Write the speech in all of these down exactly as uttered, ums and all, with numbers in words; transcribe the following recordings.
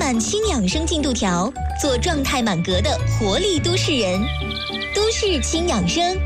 满轻养生进度条，做状态满格的活力都市人。都市轻养生。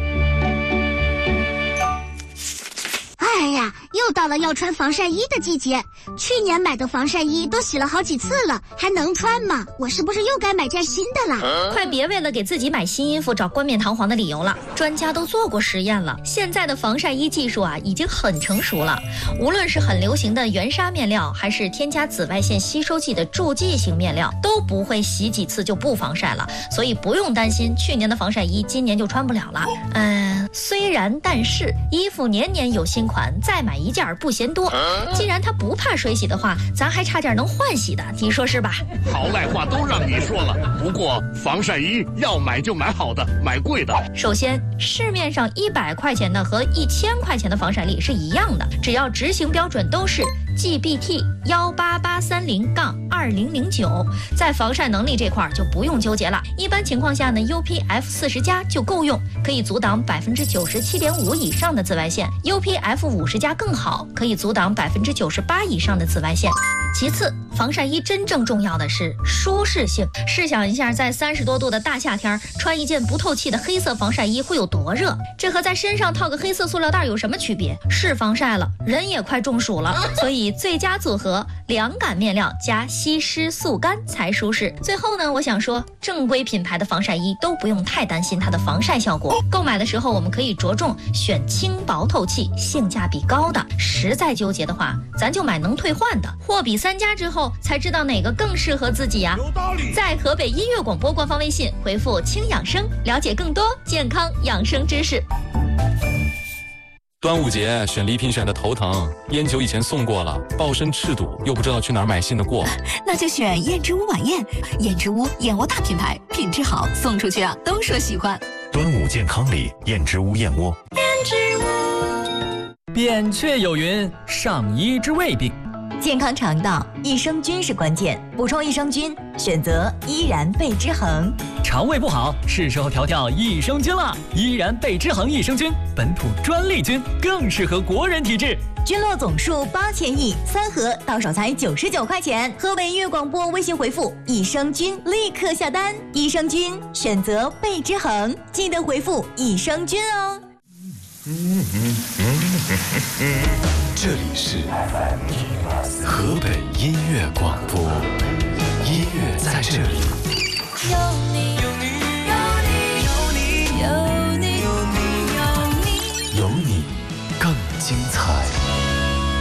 哎呀，又到了要穿防晒衣的季节，去年买的防晒衣都洗了好几次了，还能穿吗？我是不是又该买件新的了？ 快别为了给自己买新衣服找冠冕堂皇的理由了，专家都做过实验了，现在的防晒衣技术啊已经很成熟了，无论是很流行的原纱面料，还是添加紫外线吸收剂的助剂型面料，都不会洗几次就不防晒了，所以不用担心去年的防晒衣今年就穿不了了。嗯，虽然但是衣服年年有新款，再买一件不嫌多。既然它不怕水洗的话，咱还差点能换洗的，你说是吧？ 好赖话都让你说了，不过防晒衣要买就买好的，买贵的。 首先，市面上一百块钱的和一千块钱的防晒力是一样的，只要执行标准都是 G B T 一八八三零杠二零零九，在防晒能力这块就不用纠结了。一般情况下呢 ，U P F 四十加就够用，可以阻挡百分之九十七点五以上的紫外线 ；U P F 五十加更好，可以阻挡百分之九十八以上的紫外线。其次，防晒衣真正重要的是舒适性。试想一下，在三十多度的大夏天，穿一件不透气的黑色防晒衣会有多热？这和在身上套个黑色塑料袋有什么区别？是防晒了，人也快中暑了。所以最佳组合，凉感面料加吸湿速干才舒适。最后呢，我想说，正规品牌的防晒衣都不用太担心它的防晒效果。购买的时候，我们可以着重选轻薄透气、性价比高的。实在纠结的话，咱就买能退换的。货比三家之后，才知道哪个更适合自己呀。在河北音乐广播官方微信回复“轻养生”，了解更多健康养生知识。 端午节选礼品选的头疼，烟酒以前送过了，抱身赤赌，又不知道去哪儿买新的过。 那就选燕之屋晚宴，燕之屋燕窝大品牌，品质好，送出去啊都说喜欢。 端午健康礼，燕之屋燕窝。 燕之屋。 扁鹊有云：上医之未病。 健康肠道，益生菌是关键，补充益生菌，选择依然贝之恒。 肠胃不好，是时候调调益生菌了。依然贝之恒益生菌，本土专利菌，更适合国人体质。 菌落总数八千亿，三盒到手才九十九块钱。河北音乐广播微信回复益生菌，立刻下单。益生菌选择贝之恒，记得回复益生菌哦。 嗯嗯嗯嗯、这里是河北音乐广播，音乐在这里。 有你，有你，有你，有你，有你，有你， 有你更精彩。